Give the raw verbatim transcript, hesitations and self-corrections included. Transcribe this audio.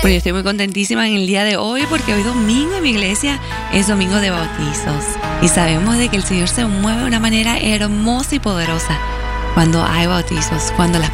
Pues yo estoy muy contentísima en el día de hoy porque hoy domingo en mi iglesia es domingo de bautizos. Y sabemos de que el Señor se mueve de una manera hermosa y poderosa cuando hay bautizos, cuando las